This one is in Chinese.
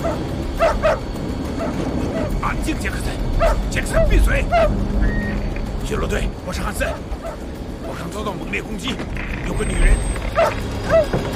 安静，杰克森！杰克森，闭嘴！巡逻队，我是汉森。我刚遭到猛烈攻击，有个女人。